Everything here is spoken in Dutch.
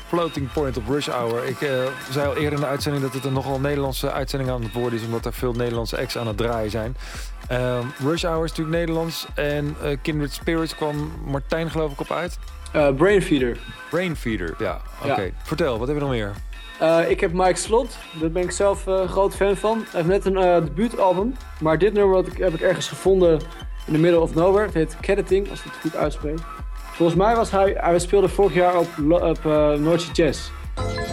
Floating Point op Rush Hour. Ik zei al eerder in de uitzending dat het een nogal Nederlandse uitzending aan het worden is, omdat er veel Nederlandse acts aan het draaien zijn. Rush Hour is natuurlijk Nederlands en Kindred Spirits kwam Martijn geloof ik op uit. Brainfeeder. Brainfeeder, ja. Oké. Ja. Vertel, wat heb je nog meer? Ik heb Mike Slot, daar ben ik zelf groot fan van. Hij heeft net een debuutalbum, maar dit nummer heb ik ergens gevonden in the middle of nowhere. Het heet Cadditing, als ik het goed uitspreek. Volgens mij was hij speelde vorig jaar op Noordse Jazz.